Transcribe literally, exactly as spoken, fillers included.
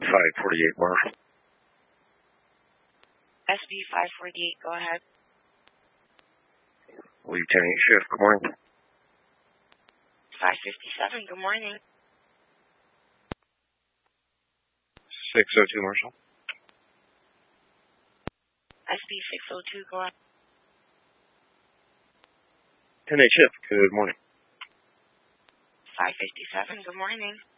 five forty-eight, Marshall. S B five forty-eight, go ahead. Lieutenant Schiff, good morning. five fifty-seven, good morning. six oh two, Marshall. S B six oh two, go ahead. Lieutenant Schiff, good morning. five fifty-seven, good morning.